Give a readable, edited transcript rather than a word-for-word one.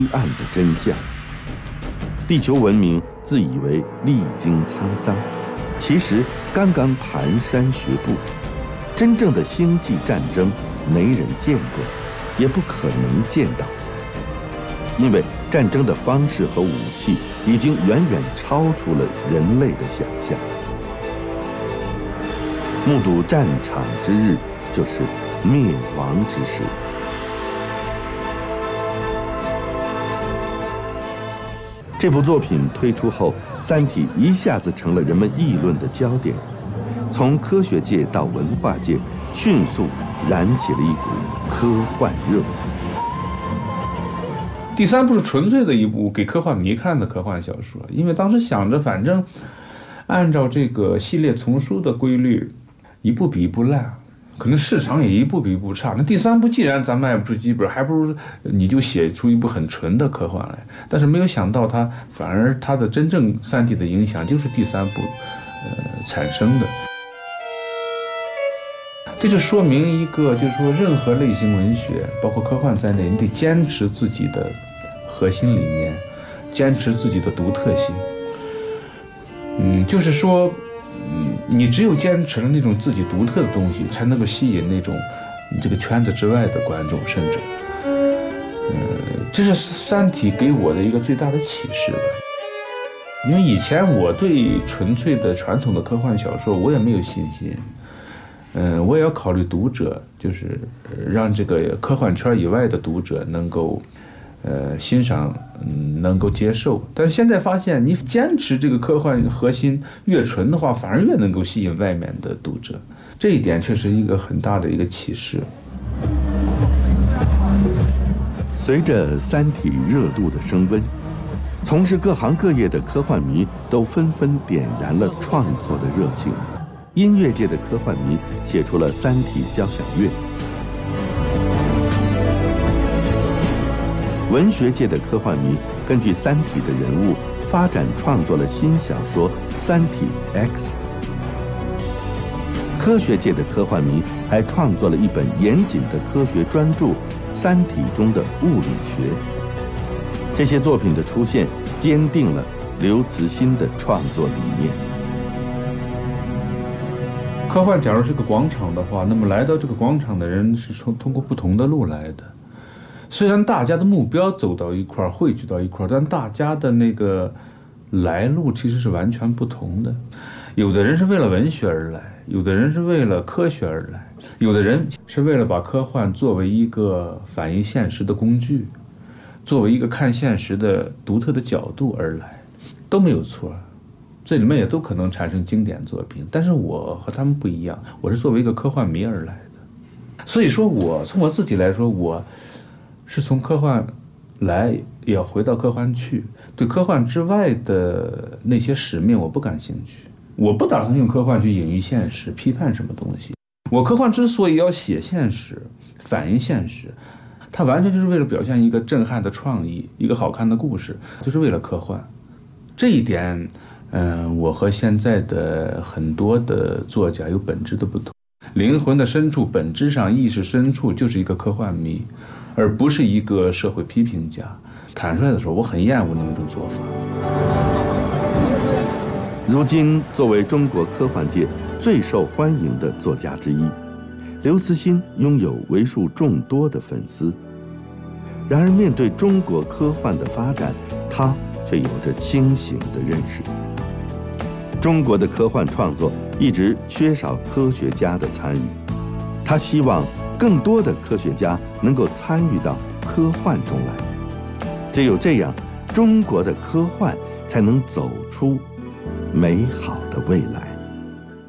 暗的真相。地球文明自以为历经沧桑，其实刚刚蹒跚学步。真正的星际战争没人见过，也不可能见到，因为战争的方式和武器已经远远超出了人类的想象。目睹战场之日，就是灭亡之时。这部作品推出后，《三体》一下子成了人们议论的焦点，从科学界到文化界，迅速燃起了一股科幻热。 第三部是纯粹的一部给科幻迷看的科幻小说，因为当时想着，反正按照这个系列丛书的规律，一部比一部烂，可能市场也一部比一部差。那第三部既然咱卖不出几本，还不如你就写出一部很纯的科幻来。但是没有想到反而它的真正三体的影响就是第三部产生的。这就说明一个，就是说任何类型文学，包括科幻在内，你得坚持自己的核心理念，坚持自己的独特性。就是说，你只有坚持了那种自己独特的东西，才能够吸引那种你这个圈子之外的观众，甚至，这是《三体》给我的一个最大的启示吧。因为以前我对纯粹的传统的科幻小说我也没有信心。我也要考虑读者，就是让这个科幻圈以外的读者能够欣赏，能够接受。但是现在发现，你坚持这个科幻核心越纯的话，反而越能够吸引外面的读者。这一点确实一个很大的一个启示。 随着《三体》热度的升温，从事各行各业的科幻迷都纷纷点燃了创作的热情。音乐界的科幻迷写出了《三体》交响乐，文学界的科幻迷根据《三体》的人物发展创作了新小说《三体 X》，科学界的科幻迷还创作了一本严谨的科学专著《三体》中的物理学。这些作品的出现，坚定了刘慈欣的创作理念。 科幻假如是个广场的话，那么来到这个广场的人是通过不同的路来的。虽然大家的目标走到一块儿，汇聚到一块儿，但大家的那个来路其实是完全不同的。有的人是为了文学而来，有的人是为了科学而来，有的人是为了把科幻作为一个反映现实的工具，作为一个看现实的独特的角度而来，都没有错。这里面也都可能产生经典作品，但是我和他们不一样，我是作为一个科幻迷而来的。所以说从我自己来说，我是从科幻来，也要回到科幻去。对科幻之外的那些使命我不感兴趣，我不打算用科幻去隐喻现实，批判什么东西。我科幻之所以要写现实，反映现实，它完全就是为了表现一个震撼的创意，一个好看的故事，就是为了科幻。这一点我和现在的很多的作家有本质的不同。灵魂的深处，本质上意识深处就是一个科幻迷，而不是一个社会批评家。坦率的说，我很厌恶那种做法。 如今，作为中国科幻界最受欢迎的作家之一，刘慈欣拥有为数众多的粉丝。然而，面对中国科幻的发展，他却有着清醒的认识。中国的科幻创作一直缺少科学家的参与，他希望更多的科学家能够参与到科幻中来，只有这样，中国的科幻才能走出美好的未来。